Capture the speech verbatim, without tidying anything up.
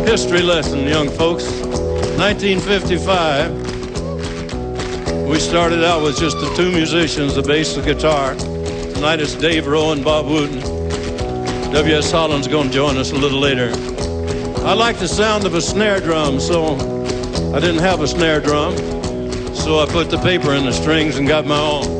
history lesson, young folks. nineteen fifty-five, we started out with just the two musicians, the bass and guitar. Tonight it's Dave Rowe and Bob Wooten. W S Holland's going to join us a little later. I like the sound of a snare drum, so I didn't have a snare drum. So I put the paper in the strings and got my own.